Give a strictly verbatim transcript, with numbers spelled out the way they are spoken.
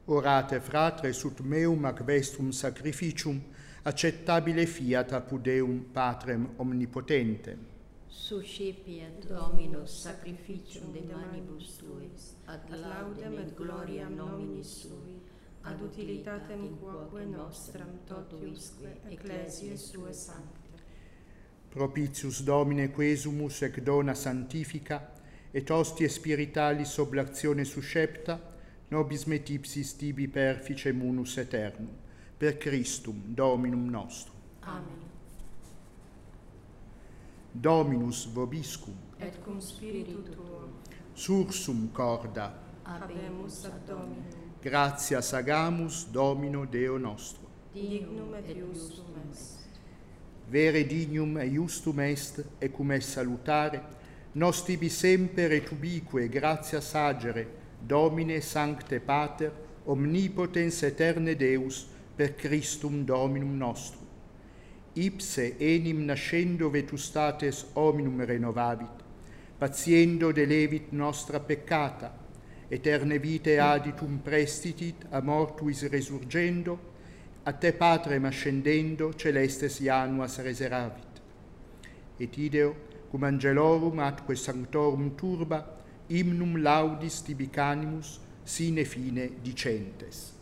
Orate fratres ut meum ac vestrum sacrificium, acceptabile fiat apud Deum Patrem omnipotentem. Suscipiat Dominus sacrificium de manibus tuis, ad laudem et gloriam nominis sui, ad utilitatem quoque nostram totiusque ecclesiae sue sancte. Propitius Domine quesumus ec dona sanctifica, et hostie spiritualis oblatione suscepta, nobis me tipsis tibi perficem unus aeternum, per Christum Dominum nostrum. Amen. Dominus vobiscum, Et cum spiritu tuo, sursum corda, habemus ad Dominum, gratias agamus Domino Deo nostro. dignum et iustum est. Vere dignum et iustum est, e cum est salutare, nos tibi semper et ubique gratias agere, Domine Sancte Pater, omnipotens eterne Deus, per Christum Dominum nostrum. Ipse enim nascendo vetustates hominum renovavit, patiendo delevit nostra peccata, eterne vitae aditum prestitit a mortuis resurgendo, a te Patrem ascendendo celestes januas reseravit. Et ideo, cum angelorum atque sanctorum turba, hymnum laudis tibi canimus, sine fine dicentes.